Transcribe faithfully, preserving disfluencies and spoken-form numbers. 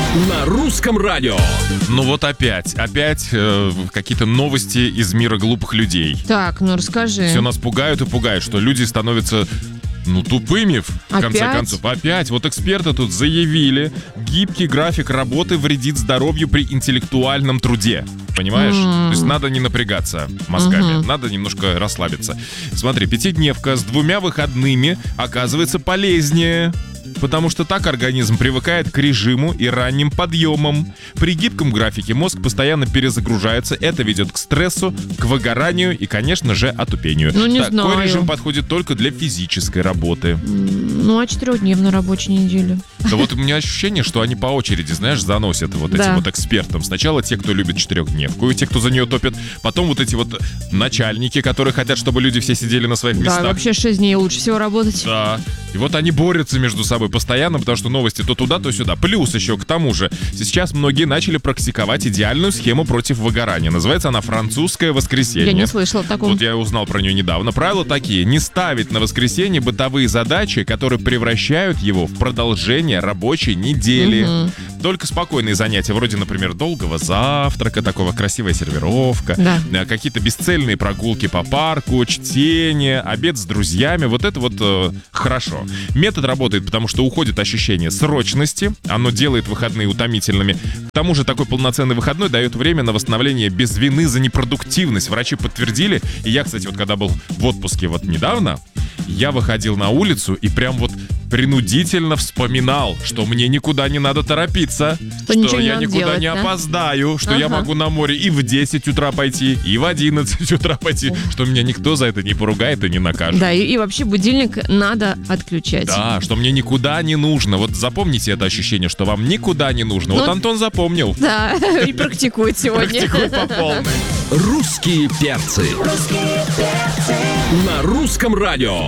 на русском радио. Ну вот опять, опять э, какие-то новости из мира глупых людей. Так, ну расскажи. Все нас пугают и пугают, что люди становятся... Ну, тупыми, в Опять? конце концов. Опять. Вот эксперты тут заявили, гибкий график работы вредит здоровью при интеллектуальном труде. Понимаешь? Mm. То есть надо не напрягаться мозгами, Mm-hmm. надо немножко расслабиться. Смотри, пятидневка с двумя выходными оказывается полезнее. Потому что так организм привыкает к режиму и ранним подъемам. При гибком графике мозг постоянно перезагружается. Это ведет к стрессу, к выгоранию и, конечно же, отупению. Ну, не Такой знаю. режим подходит только для физической работы. Ну, а четырехдневная рабочая неделя? Да вот у меня ощущение, что они по очереди, знаешь, заносят вот Да. этим вот экспертам. Сначала те, кто любит четырехдневку, и те, кто за нее топит. Потом вот эти вот начальники, которые хотят, чтобы люди все сидели на своих Да, местах. вообще шесть дней лучше всего работать. Да. И вот они борются между собой постоянно, потому что новости то туда, то сюда. Плюс еще к тому же, сейчас многие начали практиковать идеальную схему против выгорания. Называется она «Французское воскресенье». Я не слышала о таком. Вот я узнал про нее недавно. Правила такие: не ставить на воскресенье бытовые задачи, которые превращают его в продолжение рабочей недели. Мгм. Только спокойные занятия, вроде, например, долгого завтрака, такого красивая сервировка, Да. э, какие-то бесцельные прогулки по парку, чтение, обед с друзьями. Вот это вот э, хорошо. Метод работает, потому что уходит ощущение срочности, оно делает выходные утомительными. К тому же такой полноценный выходной дает время на восстановление без вины за непродуктивность. Врачи подтвердили, и я, кстати, вот когда был в отпуске вот недавно, я выходил на улицу и прям вот принудительно вспоминал, что мне никуда не надо торопиться, Что что, ничего не я надо никуда делать, не да? опоздаю, что я Ага. могу на море и в десять утра пойти, и в одиннадцать утра пойти, что меня никто за это не поругает и не накажет. Да, и, и вообще будильник надо отключать. Да, что мне никуда не нужно. Вот запомните это ощущение, что вам никуда не нужно. Вот Ну, Антон запомнил. Да, и практикует сегодня. Практикуй по полной. Русские перцы. На русском радио.